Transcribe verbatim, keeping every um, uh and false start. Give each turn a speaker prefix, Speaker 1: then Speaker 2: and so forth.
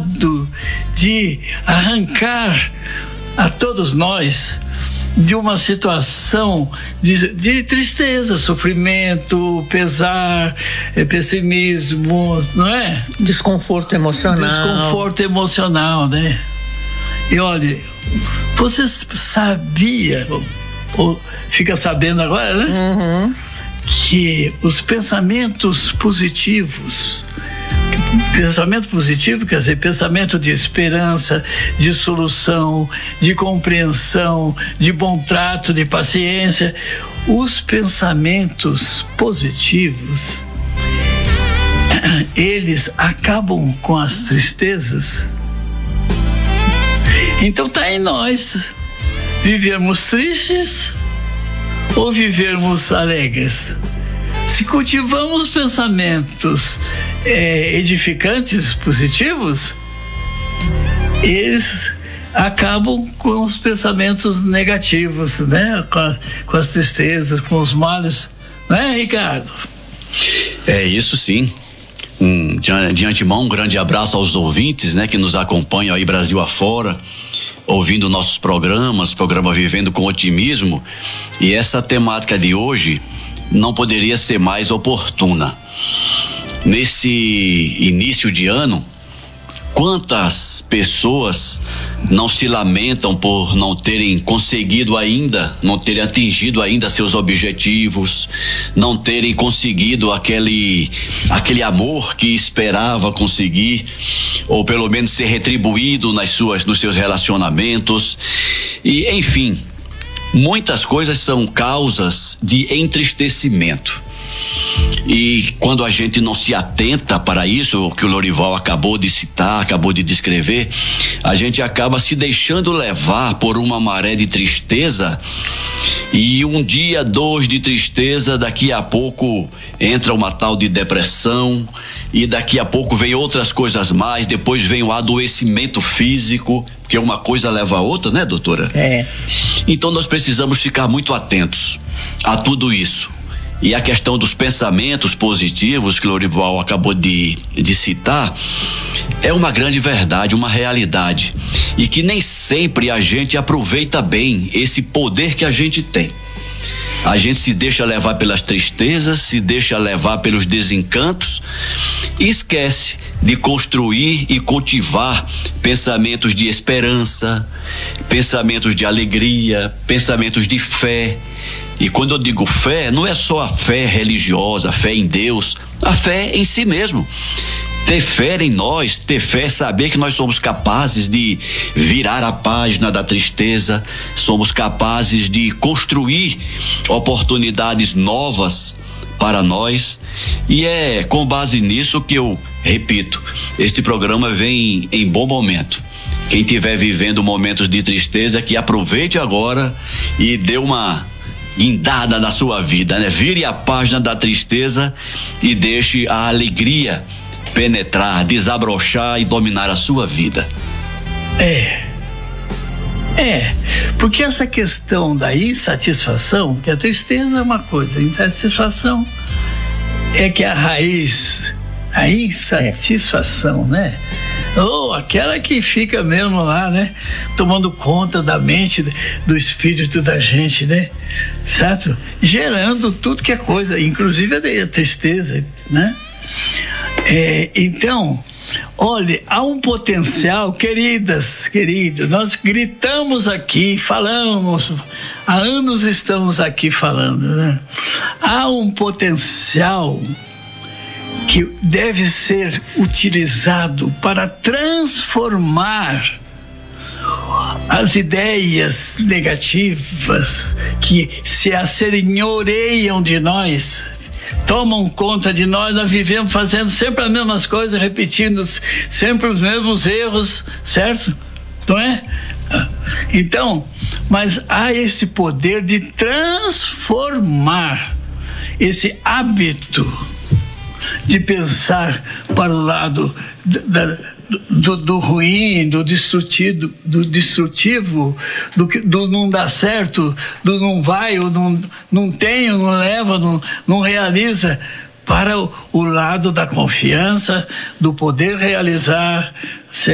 Speaker 1: modo de arrancar a todos nós de uma situação de, de tristeza, sofrimento, pesar, pessimismo, não é?
Speaker 2: Desconforto emocional.
Speaker 1: Desconforto emocional, né? E olha, você sabia, ou fica sabendo agora, né?
Speaker 2: Uhum.
Speaker 1: Que os pensamentos positivos, pensamento positivo quer dizer pensamento de esperança, de solução, de compreensão, de bom trato, de paciência. Os pensamentos positivos, eles acabam com as tristezas. Então tá em nós vivermos tristes ou vivermos alegres. Se cultivamos pensamentos é, edificantes, positivos, eles acabam com os pensamentos negativos, né? Com, a, com as tristezas, com os males, não é, Ricardo?
Speaker 3: É isso sim. Um, de, de antemão, um grande abraço aos ouvintes, né, que nos acompanham aí Brasil afora, ouvindo nossos programas, programa Vivendo com Otimismo. E essa temática de hoje não poderia ser mais oportuna. Nesse início de ano, quantas pessoas não se lamentam por não terem conseguido ainda, não terem atingido ainda seus objetivos, não terem conseguido aquele, aquele amor que esperava conseguir, ou pelo menos ser retribuído nas suas, nos seus relacionamentos. E, enfim, muitas coisas são causas de entristecimento. E quando a gente não se atenta para isso, o que o Lorival acabou de citar, acabou de descrever, a gente acaba se deixando levar por uma maré de tristeza, e um dia, dois de tristeza, daqui a pouco entra uma tal de depressão, e daqui a pouco vem outras coisas mais, depois vem o adoecimento físico, porque uma coisa leva a outra, né, doutora?
Speaker 2: É.
Speaker 3: Então nós precisamos ficar muito atentos a tudo isso. E a questão dos pensamentos positivos que o Lorival acabou de, de citar é uma grande verdade, uma realidade, e que nem sempre a gente aproveita bem esse poder que a gente tem. A gente se deixa levar pelas tristezas, se deixa levar pelos desencantos e esquece de construir e cultivar pensamentos de esperança, pensamentos de alegria, pensamentos de fé. E quando eu digo fé, não é só a fé religiosa, a fé em Deus, a fé em si mesmo. Ter fé em nós, ter fé é saber que nós somos capazes de virar a página da tristeza, somos capazes de construir oportunidades novas para nós, e é com base nisso que eu repito, este programa vem em bom momento. Quem estiver vivendo momentos de tristeza, que aproveite agora e dê uma guindada na sua vida, né? Vire a página da tristeza e deixe a alegria penetrar, desabrochar e dominar a sua vida.
Speaker 1: É, é, porque essa questão da insatisfação, que a tristeza é uma coisa, a insatisfação é que é a raiz, a insatisfação, né? Ou oh, aquela que fica mesmo lá, né? Tomando conta da mente, do espírito da gente, né? Certo? Gerando tudo que é coisa, inclusive a tristeza, né? É, então, olha, há um potencial, queridas, queridas, nós gritamos aqui, falamos, há anos estamos aqui falando, né? Há um potencial que deve ser utilizado para transformar as ideias negativas que se assenhoreiam de nós, tomam conta de nós. Nós vivemos fazendo sempre as mesmas coisas, repetindo sempre os mesmos erros, certo? Não é? Então, mas há esse poder de transformar esse hábito de pensar para o lado da, do, do ruim, do destrutivo, do, destrutivo do, do não dá certo, do não vai, ou não, não tem, ou não leva, não, não realiza, para o, o lado da confiança, do poder realizar,